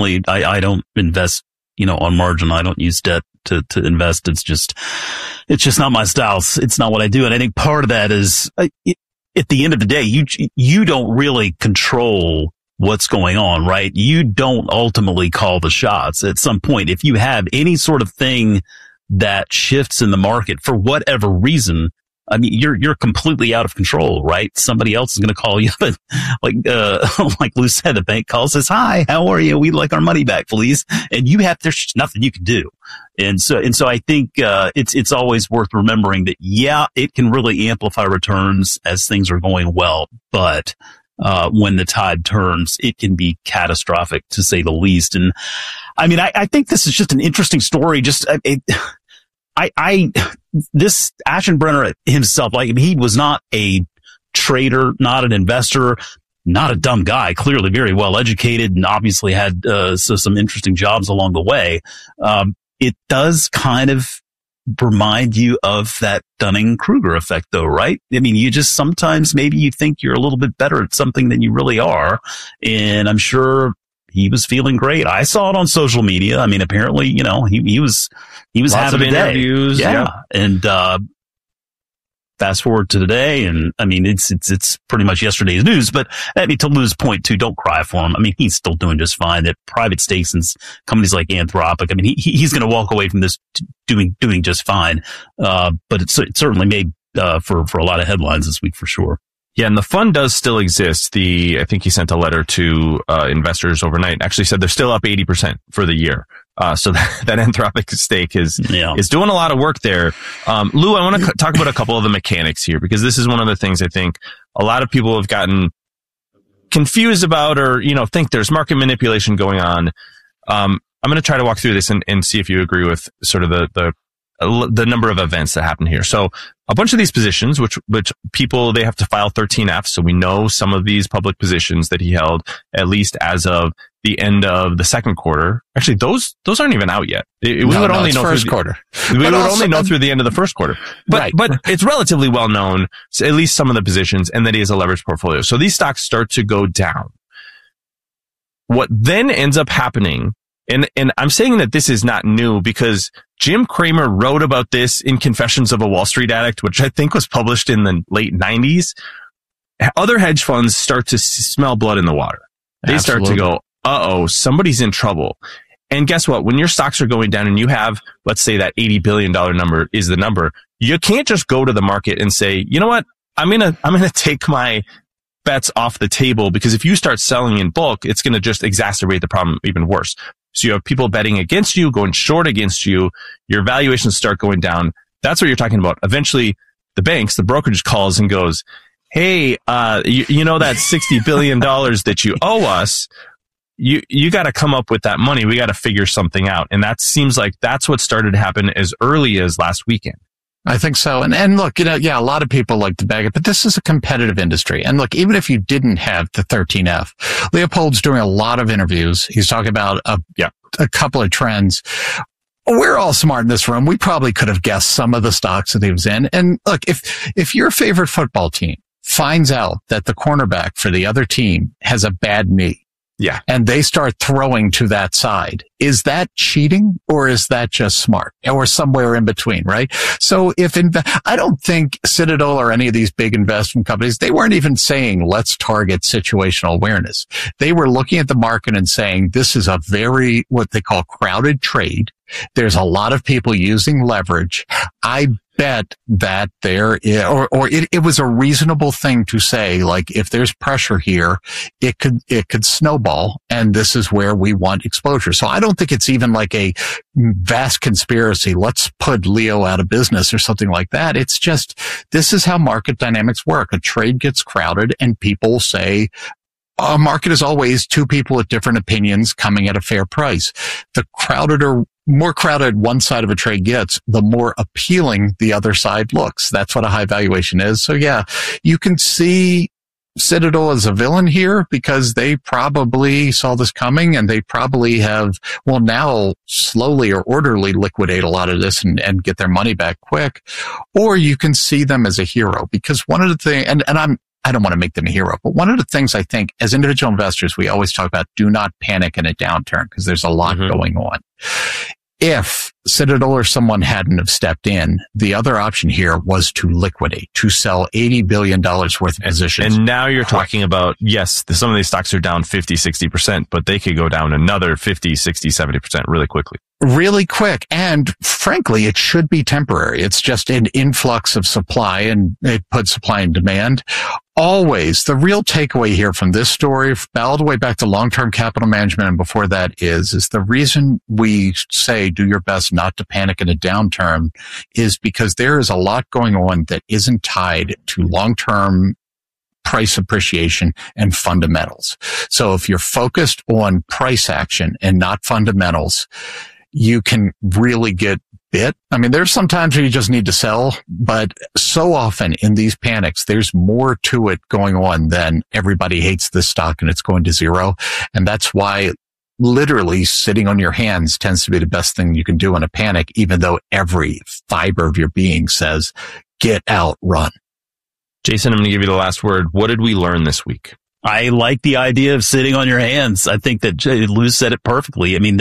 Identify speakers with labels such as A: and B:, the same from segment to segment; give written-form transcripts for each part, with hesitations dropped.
A: I don't invest, on margin. I don't use debt to invest. It's just not my style. It's not what I do. And I think part of that is at the end of the day, you don't really control what's going on, right? You don't ultimately call the shots. At some point, if you have any sort of thing that shifts in the market for whatever reason, I mean, you're completely out of control, right? Somebody else is going to call you, but like Lou said, the bank calls, says, "Hi, how are you? We'd like our money back, please." And there's nothing you can do. And so I think, it's always worth remembering that, yeah, it can really amplify returns as things are going well, but, when the tide turns, it can be catastrophic to say the least. And I mean, I think this is just an interesting story. This Aschenbrenner himself, he was not a trader, not an investor, not a dumb guy, clearly very well educated and obviously had, some interesting jobs along the way. It does kind of remind you of that Dunning-Kruger effect though, right? I mean, you just sometimes maybe you think you're a little bit better at something than you really are. And I'm sure he was feeling great. I saw it on social media. I mean, apparently, he was
B: Lots
A: having
B: of
A: a day.
B: Interviews. Yeah.
A: And, fast forward to today, and I mean, it's pretty much yesterday's news, but I mean, to Lou's point too, don't cry for him. I mean, he's still doing just fine. That private stakes in companies like Anthropic, I mean, he's going to walk away from this doing just fine. But it certainly made, for a lot of headlines this week for sure.
B: Yeah, and the fund does still exist. I think he sent a letter to investors overnight. Actually said they're still up 80% for the year. So that Anthropic stake is doing a lot of work there. Lou, I want to talk about a couple of the mechanics here, because this is one of the things I think a lot of people have gotten confused about, or think there's market manipulation going on. I'm going to try to walk through this and see if you agree with sort of the number of events that happen here. So a bunch of these positions, which people, they have to file 13F. So we know some of these public positions that he held, at least as of the end of the second quarter. Actually, those aren't even out yet. We would only know
C: first quarter.
B: We would only know through the end of the first quarter. But it's relatively well known, so at least some of the positions, and that he has a leveraged portfolio. So these stocks start to go down. What then ends up happening, and I'm saying that this is not new because Jim Cramer wrote about this in Confessions of a Wall Street Addict, which I think was published in the late 90s. Other hedge funds start to smell blood in the water. They start to go, uh-oh, somebody's in trouble. And guess what? When your stocks are going down and you have, let's say that $80 billion number is the number, you can't just go to the market and say, you know what? I'm going to take my bets off the table, because if you start selling in bulk, it's going to just exacerbate the problem even worse. So you have people betting against you, going short against you, your valuations start going down. That's what you're talking about. Eventually, the brokerage calls and goes, hey, you know that $60 billion that you owe us, you got to come up with that money. We got to figure something out. And that seems like that's what started to happen as early as last weekend.
C: I think so. And look, a lot of people like to bag it, but this is a competitive industry. And look, even if you didn't have the 13F, Leopold's doing a lot of interviews. He's talking about a couple of trends. We're all smart in this room. We probably could have guessed some of the stocks that he was in. And look, if your favorite football team finds out that the cornerback for the other team has a bad knee, and they start throwing to that side, is that cheating, or is that just smart, or somewhere in between, right? So I don't think Citadel or any of these big investment companies, they weren't even saying, let's target situational awareness. They were looking at the market and saying, this is a very, what they call crowded trade. There's a lot of people using leverage. I bet that it was a reasonable thing to say, like, if there's pressure here, it could snowball, and this is where we want exposure. So I don't think it's even like a vast conspiracy. Let's put Leo out of business or something like that. It's just, this is how market dynamics work. A trade gets crowded and people say, a market is always two people with different opinions coming at a fair price. The more crowded one side of a trade gets, the more appealing the other side looks. That's what a high valuation is. So yeah, you can see Citadel as a villain here because they probably saw this coming, and they probably will now slowly or orderly liquidate a lot of this and get their money back quick. Or you can see them as a hero, because one of the things, and I don't want to make them a hero, but one of the things I think as individual investors, we always talk about, do not panic in a downturn because there's a lot going on. If Citadel or someone hadn't have stepped in, the other option here was to liquidate, to sell $80 billion worth of positions.
B: And now you're talking about, yes, some of these stocks are down 50, 60%, but they could go down another 50, 60, 70% really quickly.
C: Really quick. And frankly, it should be temporary. It's just an influx of supply, and it puts supply and demand. Always, the real takeaway here from this story, all the way back to long-term capital management and before that is the reason we say do your best not to panic in a downturn is because there is a lot going on that isn't tied to long-term price appreciation and fundamentals. So if you're focused on price action and not fundamentals, you can really get bit. I mean, there's some times where you just need to sell, but so often in these panics, there's more to it going on than everybody hates this stock and it's going to zero. And that's why literally sitting on your hands tends to be the best thing you can do in a panic, even though every fiber of your being says, get out, run.
B: Jason, I'm going to give you the last word. What did we learn this week?
A: I like the idea of sitting on your hands. I think that Lou said it perfectly. I mean,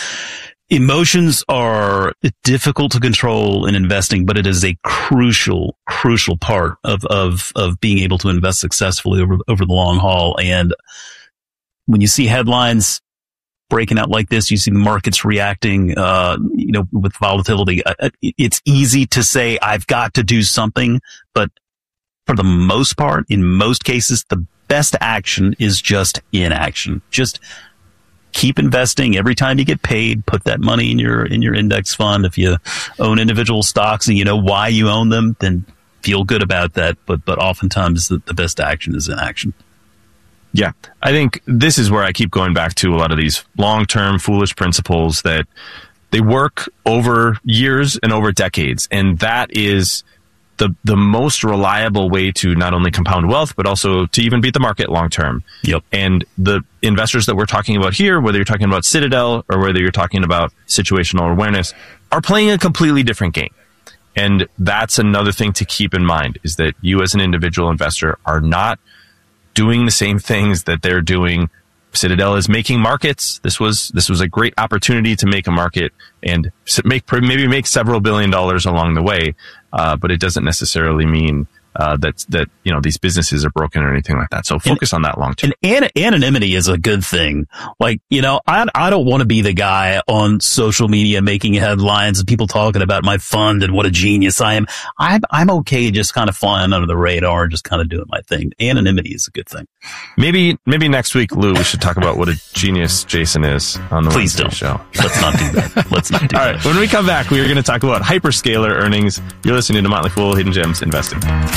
A: emotions are difficult to control in investing, but it is a crucial part of being able to invest successfully over the long haul. And when you see headlines breaking out like this, you see the markets reacting, with volatility. It's easy to say, I've got to do something, but for the most part, in most cases, the best action is just inaction. Just keep investing. Every time you get paid, put that money in your index fund. If you own individual stocks and you know why you own them, then feel good about that. But oftentimes the best action is inaction.
B: Yeah, I think this is where I keep going back to a lot of these long-term foolish principles that they work over years and over decades. And that is the most reliable way to not only compound wealth, but also to even beat the market long term.
A: Yep.
B: And the investors that we're talking about here, whether you're talking about Citadel or whether you're talking about situational awareness, are playing a completely different game. And that's another thing to keep in mind, is that you as an individual investor are not doing the same things that they're doing. Citadel is making markets. This was a great opportunity to make a market and maybe make several $1 billion along the way. But it doesn't necessarily mean that these businesses are broken or anything like that. So focus on that long term.
A: And anonymity is a good thing. Like, I don't want to be the guy on social media making headlines and people talking about my fund and what a genius I am. I'm okay just kind of flying under the radar and just kind of doing my thing. Anonymity is a good thing.
B: Maybe next week, Lou, we should talk about what a genius Jason is on the Wednesday show.
A: Let's not do that. Let's not do that.
B: All right. When we come back, we are going to talk about hyperscaler earnings. You're listening to Motley Fool, Hidden Gems Investing.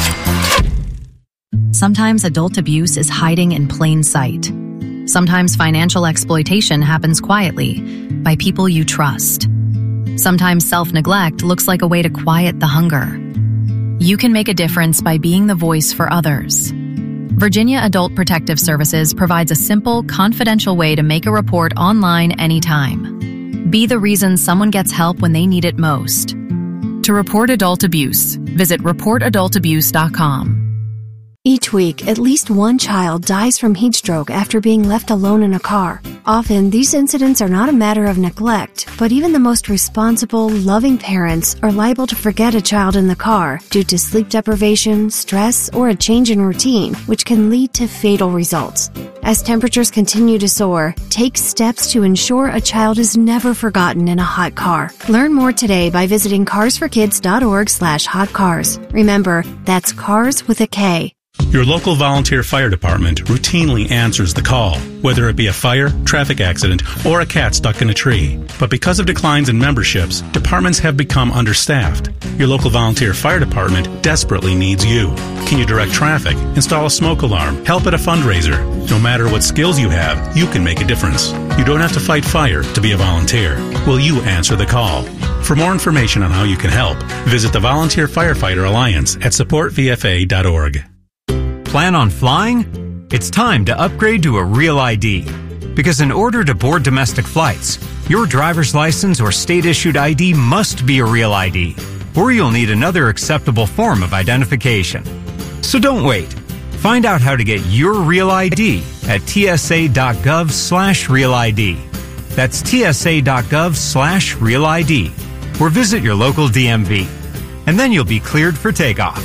D: Sometimes adult abuse is hiding in plain sight. Sometimes financial exploitation happens quietly by people you trust. Sometimes self-neglect looks like a way to quiet the hunger. You can make a difference by being the voice for others. Virginia Adult Protective Services provides a simple, confidential way to make a report online anytime. Be the reason someone gets help when they need it most. To report adult abuse, visit reportadultabuse.com.
E: Each week, at least one child dies from heat stroke after being left alone in a car. Often, these incidents are not a matter of neglect, but even the most responsible, loving parents are liable to forget a child in the car due to sleep deprivation, stress, or a change in routine, which can lead to fatal results. As temperatures continue to soar, take steps to ensure a child is never forgotten in a hot car. Learn more today by visiting carsforkids.org/hotcars. Remember, that's cars with a K.
F: Your local volunteer fire department routinely answers the call, whether it be a fire, traffic accident, or a cat stuck in a tree. But because of declines in memberships, departments have become understaffed. Your local volunteer fire department desperately needs you. Can you direct traffic, install a smoke alarm, help at a fundraiser? No matter what skills you have, you can make a difference. You don't have to fight fire to be a volunteer. Will you answer the call? For more information on how you can help, visit the Volunteer Firefighter Alliance at supportvfa.org.
G: Plan on flying? It's time to upgrade to a Real ID. Because in order to board domestic flights, your driver's license or state-issued ID must be a Real ID, or you'll need another acceptable form of identification. So don't wait. Find out how to get your Real ID at tsa.gov/Real ID. That's tsa.gov/Real ID. Or visit your local DMV. And then you'll be cleared for takeoff.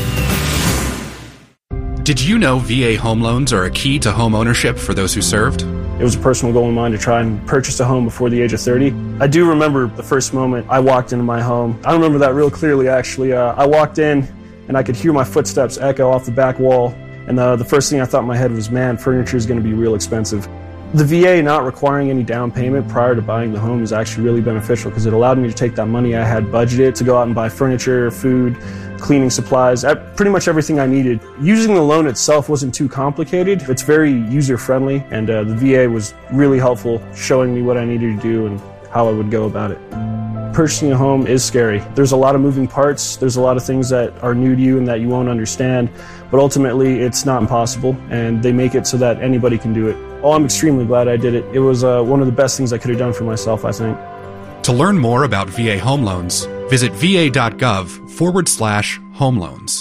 H: Did you know VA home loans are a key to home ownership for those who served?
I: It was a personal goal of mine to try and purchase a home before the age of 30. I do remember the first moment I walked into my home. I remember that real clearly, actually. I walked in and I could hear my footsteps echo off the back wall. And the first thing I thought in my head was, man, furniture is going to be real expensive. The VA not requiring any down payment prior to buying the home is actually really beneficial because it allowed me to take that money I had budgeted to go out and buy furniture, food, cleaning supplies, pretty much everything I needed. Using the loan itself wasn't too complicated. It's very user-friendly, and the VA was really helpful showing me what I needed to do and how I would go about it. Purchasing a home is scary. There's a lot of moving parts. There's a lot of things that are new to you and that you won't understand, but ultimately it's not impossible, and they make it so that anybody can do it. Oh, I'm extremely glad I did it. It was one of the best things I could have done for myself, I think.
H: To learn more about VA home loans, visit va.gov/home loans.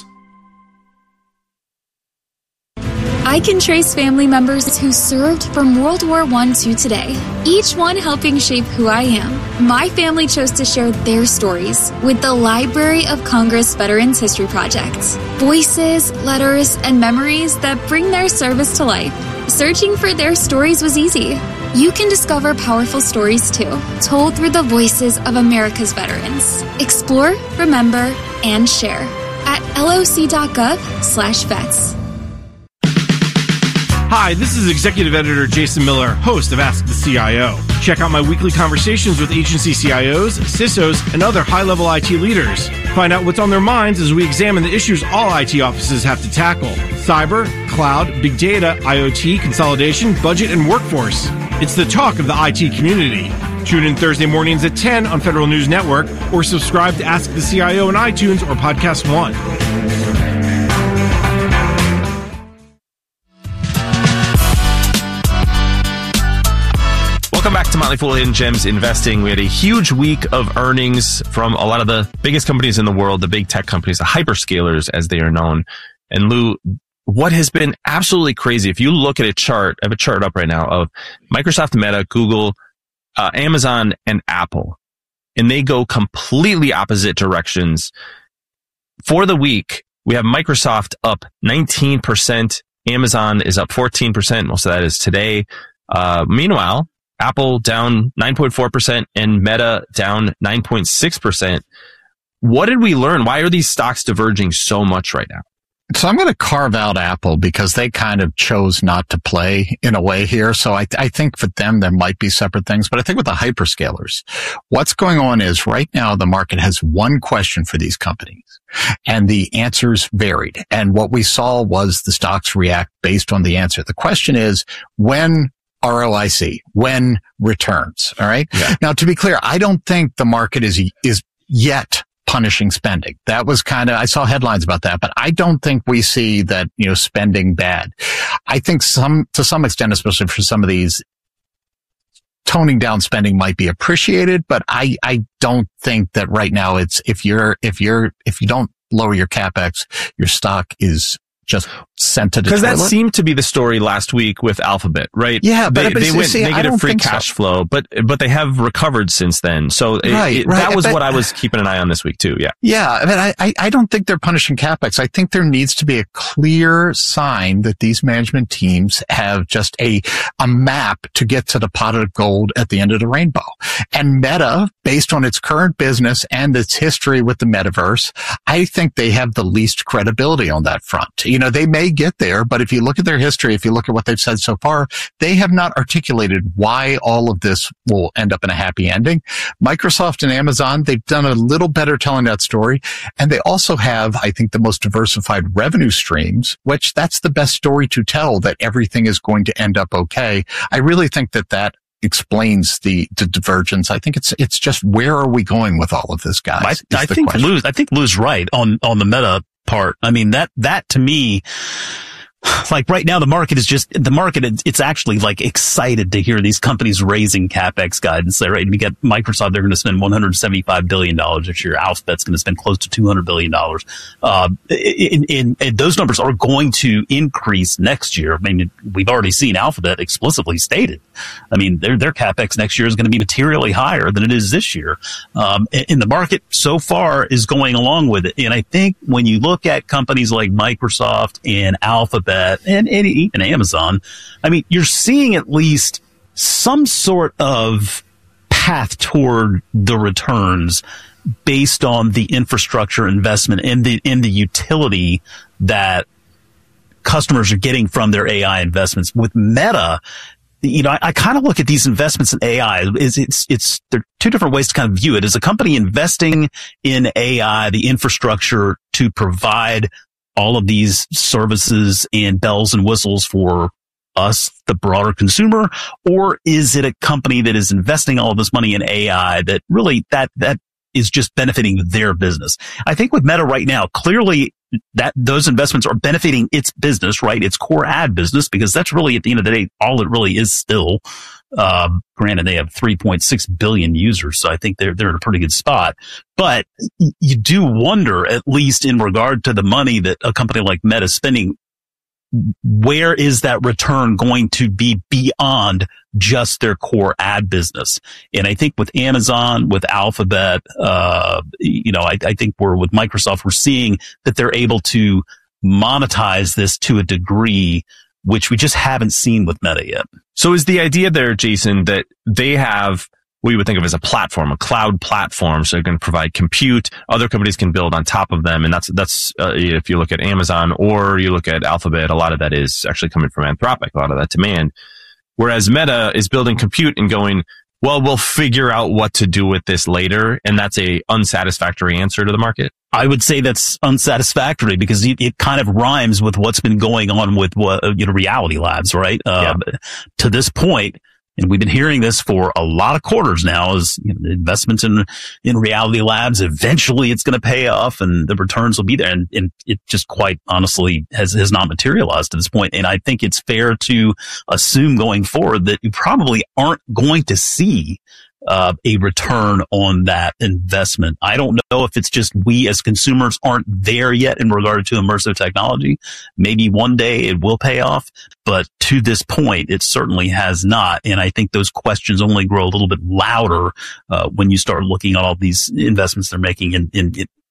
J: I can trace family members who served from World War I to today, each one helping shape who I am. My family chose to share their stories with the Library of Congress Veterans History Project. Voices, letters, and memories that bring their service to life. Searching for their stories was easy. You can discover powerful stories too, told through the voices of America's veterans. Explore, remember, and share at loc.gov/vets.
K: Hi, this is Executive Editor Jason Miller, host of Ask the CIO. Check out my weekly conversations with agency CIOs, CISOs, and other high-level IT leaders. Find out what's on their minds as we examine the issues all IT offices have to tackle. Cyber, cloud, big data, IoT, consolidation, budget, and workforce. It's the talk of the IT community. Tune in Thursday mornings at 10 on Federal News Network or subscribe to Ask the CIO on iTunes or Podcast One.
B: Welcome back to Motley Fool Hidden Gems Investing. We had a huge week of earnings from a lot of the biggest companies in the world, the big tech companies, the hyperscalers as they are known. And Lou, what has been absolutely crazy, if you look at a chart, I have a chart up right now of Microsoft, Meta, Google, Amazon, and Apple, and they go completely opposite directions. For the week, we have Microsoft up 19%, Amazon is up 14%, most of that is today. Meanwhile, Apple down 9.4% and Meta down 9.6%. What did we learn? Why are these stocks diverging so much right now?
C: So I'm going to carve out Apple because they kind of chose not to play in a way here. So I think for them, there might be separate things, but I think with the hyperscalers, what's going on is right now the market has one question for these companies and the answers varied. And what we saw was the stocks react based on the answer. The question is when ROIC, when returns. All right. Yeah. Now, to be clear, I don't think the market is yet punishing spending. That was I saw headlines about that, but I don't think we see that, spending bad. I think to some extent, especially for some of these, toning down spending might be appreciated, but I don't think that right now if you don't lower your CapEx, your stock is just sent to the toilet.
B: Because that seemed to be the story last week with Alphabet, right?
C: Yeah,
B: but they went negative free cash flow, but they have recovered since then. So that was what I was keeping an eye on this week too. Yeah.
C: Yeah. I don't think they're punishing CapEx. I think there needs to be a clear sign that these management teams have just a map to get to the pot of gold at the end of the rainbow. And Meta, based on its current business and its history with the metaverse, I think they have the least credibility on that front. They may get there, but if you look at their history, if you look at what they've said so far, they have not articulated why all of this will end up in a happy ending. Microsoft and Amazon, they've done a little better telling that story. And they also have, I think, the most diversified revenue streams, which that's the best story to tell, that everything is going to end up okay. I really think that explains the divergence. I think it's just, where are we going with all of this, guys?
A: I think Lou's right on the Meta part. I mean, that to me, like right now, it's actually like excited to hear these companies raising CapEx guidance. Right? We got Microsoft, they're going to spend $175 billion this year. Alphabet's going to spend close to $200 billion. And those numbers are going to increase next year. I mean, we've already seen Alphabet explicitly stated. I mean, their CapEx next year is going to be materially higher than it is this year. And the market so far is going along with it. And I think when you look at companies like Microsoft and Alphabet, and even Amazon, I mean, you're seeing at least some sort of path toward the returns based on the infrastructure investment and the utility that customers are getting from their AI investments. With Meta, you know, I kind of look at these investments in AI. There are two different ways to kind of view it. As a company investing in AI, the infrastructure to provide all of these services and bells and whistles for us, the broader consumer, or is it a company that is investing all of this money in AI that really that is just benefiting their business? I think with Meta right now, clearly that those investments are benefiting its business, right? Its core ad business, because that's really at the end of the day, all it really is still. Granted, they have 3.6 billion users, so I think they're in a pretty good spot. But you do wonder, at least in regard to the money that a company like Meta is spending, where is that return going to be beyond just their core ad business? And I think with Amazon, with Alphabet, you know, I think with Microsoft, we're seeing that they're able to monetize this to a degree which we just haven't seen with Meta yet.
B: So is the idea there, Jason, that they have what you would think of as a platform, a cloud platform, so they can provide compute, other companies can build on top of them, and that's if you look at Amazon or you look at Alphabet, a lot of that is actually coming from Anthropic, a lot of that demand. Whereas Meta is building compute and going, well, we'll figure out what to do with this later, and that's a unsatisfactory answer to the market.
A: I would say that's unsatisfactory because it kind of rhymes with what's been going on with Reality Labs, right? To this point, and we've been hearing this for a lot of quarters now, is investments in Reality Labs. Eventually, it's going to pay off, and the returns will be there. And it just quite honestly has not materialized to this point. And I think it's fair to assume going forward that you probably aren't going to see a return on that investment. I don't know if it's just we as consumers aren't there yet in regard to immersive technology. Maybe one day it will pay off, but to this point, it certainly has not. And I think those questions only grow a little bit louder when you start looking at all these investments they're making in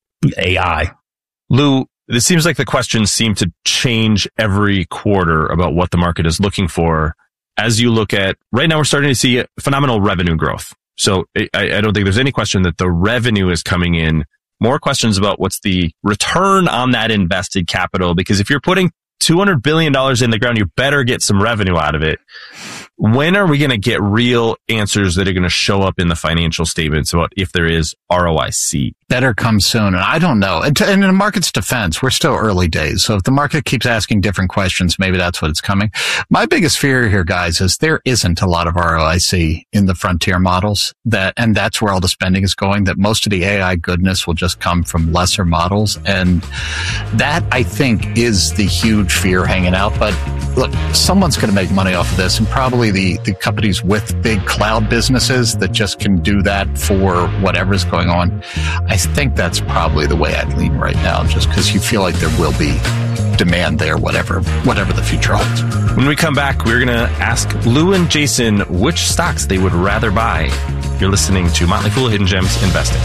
A: AI.
B: Lou, it seems like the questions seem to change every quarter about what the market is looking for. As you look at, right now we're starting to see phenomenal revenue growth. So I don't think there's any question that the revenue is coming in. More questions about what's the return on that invested capital, because if you're putting $200 billion in the ground, you better get some revenue out of it. When are we going to get real answers that are going to show up in the financial statements about if there is ROIC?
C: Better come soon. And I don't know. And in the market's defense, we're still early days. So if the market keeps asking different questions, maybe that's what it's coming. My biggest fear here, guys, is there isn't a lot of ROIC in the frontier models, and that's where all the spending is going, that most of the AI goodness will just come from lesser models. And that, I think, is the huge fear hanging out. But look, someone's going to make money off of this, and probably the companies with big cloud businesses that just can do that for whatever's going on. I think that's probably the way I'd lean right now, just because you feel like there will be demand there, whatever the future holds.
B: When we come back, we're going to ask Lou and Jason which stocks they would rather buy. You're listening to Motley Fool Hidden Gems Investing.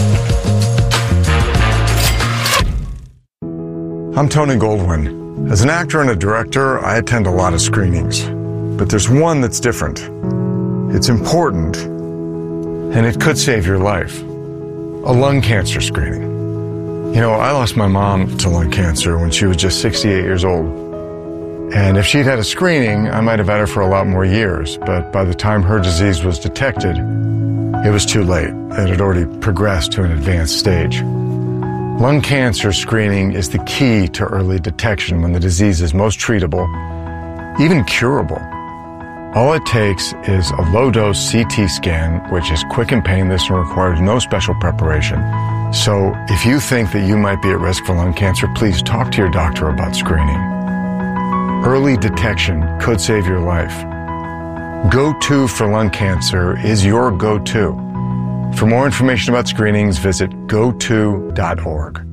L: I'm Tony Goldwyn. As an actor and a director, I attend a lot of screenings. But there's one that's different. It's important, and it could save your life. A lung cancer screening. You know, I lost my mom to lung cancer when she was just 68 years old. And if she'd had a screening, I might have had her for a lot more years. But by the time her disease was detected, it was too late. It had already progressed to an advanced stage. Lung cancer screening is the key to early detection when the disease is most treatable, even curable. All it takes is a low-dose CT scan, which is quick and painless and requires no special preparation. So if you think that you might be at risk for lung cancer, please talk to your doctor about screening. Early detection could save your life. Go-To for lung cancer is your go-to. For more information about screenings, visit goto.org.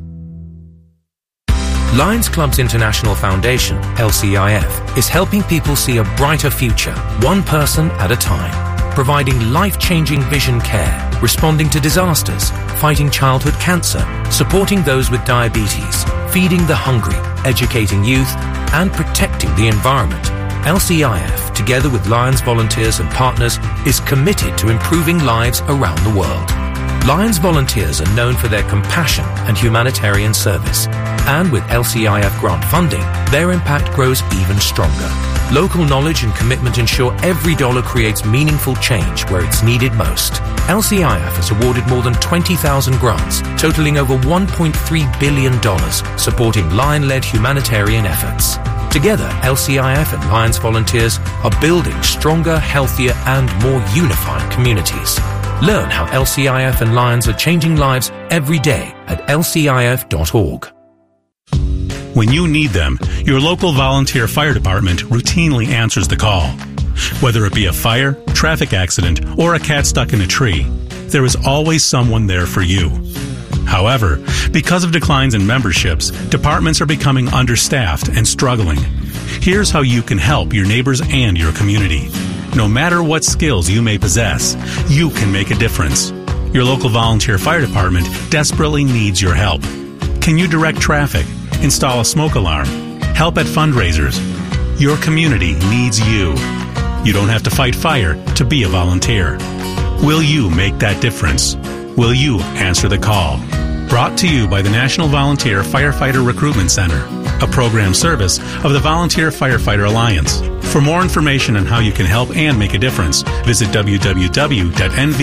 M: Lions Clubs International Foundation, LCIF, is helping people see a brighter future, one person at a time, providing life-changing vision care, responding to disasters, fighting childhood cancer, supporting those with diabetes, feeding the hungry, educating youth, and protecting the environment. LCIF, together with Lions volunteers and partners, is committed to improving lives around the world. Lions volunteers are known for their compassion and humanitarian service. And with LCIF grant funding, their impact grows even stronger. Local knowledge and commitment ensure every dollar creates meaningful change where it's needed most. LCIF has awarded more than 20,000 grants, totaling over $1.3 billion, supporting Lion-led humanitarian efforts. Together, LCIF and Lions volunteers are building stronger, healthier, and more unified communities. Learn how LCIF and Lions are changing lives every day at lcif.org.
F: When you need them, your local volunteer fire department routinely answers the call. Whether it be a fire, traffic accident, or a cat stuck in a tree, there is always someone there for you. However, because of declines in memberships, departments are becoming understaffed and struggling. Here's how you can help your neighbors and your community. No matter what skills you may possess, you can make a difference. Your local volunteer fire department desperately needs your help. Can you direct traffic, install a smoke alarm, help at fundraisers? Your community needs you. You don't have to fight fire to be a volunteer. Will you make that difference? Will you answer the call? Brought to you by the National Volunteer Firefighter Recruitment Center, a program service of the Volunteer Firefighter Alliance. For more information on how you can help and make a difference, visit www.nvfrc.org.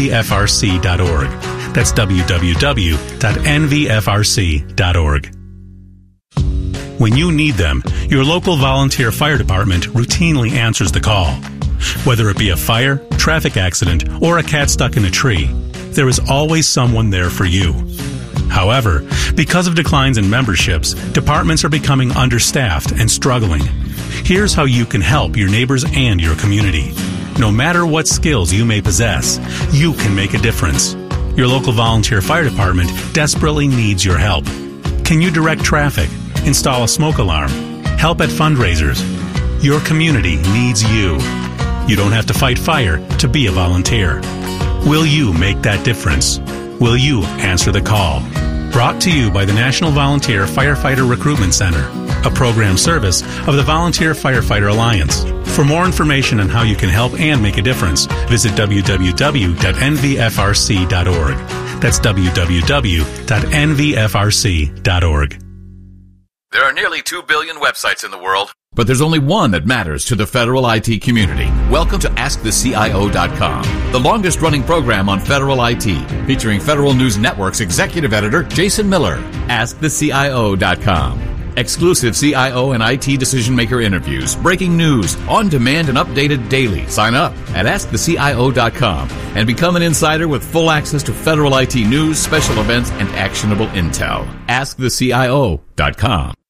F: That's www.nvfrc.org. When you need them, your local volunteer fire department routinely answers the call. Whether it be a fire, traffic accident, or a cat stuck in a tree, there is always someone there for you. However, because of declines in memberships, departments are becoming understaffed and struggling. Here's how you can help your neighbors and your community. No matter what skills you may possess, you can make a difference. Your local volunteer fire department desperately needs your help. Can you direct traffic, install a smoke alarm, help at fundraisers? Your community needs you. You don't have to fight fire to be a volunteer. Will you make that difference? Will you answer the call? Brought to you by the National Volunteer Firefighter Recruitment Center, a program service of the Volunteer Firefighter Alliance. For more information on how you can help and make a difference, visit www.nvfrc.org. That's www.nvfrc.org.
N: There are nearly 2 billion websites in the world, but there's only one that matters to the federal IT community. Welcome to AskTheCIO.com, the longest-running program on federal IT, featuring Federal News Network's executive editor, Jason Miller. AskTheCIO.com. Exclusive CIO and IT decision-maker interviews, breaking news, on-demand and updated daily. Sign up at AskTheCIO.com and become an insider with full access to federal IT news, special events, and actionable intel. AskTheCIO.com.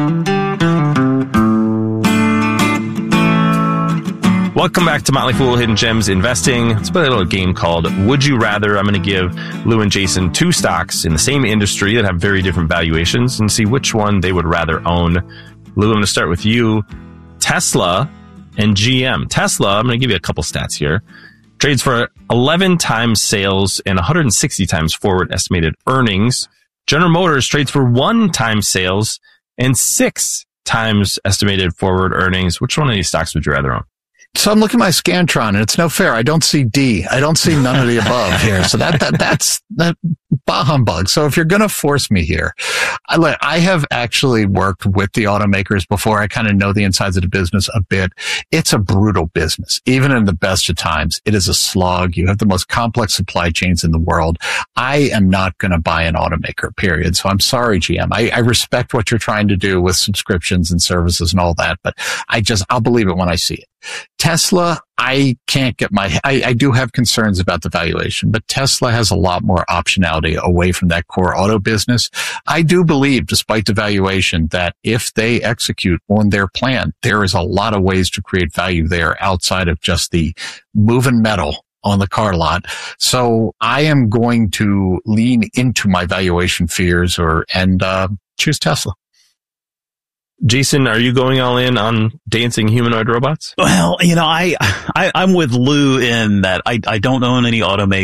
B: Welcome back to Motley Fool Hidden Gems Investing. Let's play a little game called Would You Rather. I'm going to give Lou and Jason 2 stocks in the same industry that have very different valuations and see which one they would rather own. Lou, I'm going to start with you. Tesla and GM. Tesla, I'm going to give you a couple stats here. Trades for 11 times sales and 160 times forward estimated earnings. General Motors trades for 1 times sales and 6 times estimated forward earnings. Which one of these stocks would you rather own?
C: So I'm looking at my Scantron, and it's no fair. I don't see D. I don't see none of the above here. So that's bah humbug. So if you're going to force me here, I have actually worked with the automakers before. I kind of know the insides of the business a bit. It's a brutal business. Even in the best of times, it is a slog. You have the most complex supply chains in the world. I am not going to buy an automaker, period. So I'm sorry, GM. I respect what you're trying to do with subscriptions and services and all that, but I'll believe it when I see it. Tesla, I can't get I do have concerns about the valuation, but Tesla has a lot more optionality away from that core auto business. I do believe, despite the valuation, that if they execute on their plan, there is a lot of ways to create value there outside of just the moving metal on the car lot. So I am going to lean into my valuation fears and choose Tesla.
B: Jason, are you going all in on dancing humanoid robots?
A: Well, I'm with Lou in that I don't own any automakers.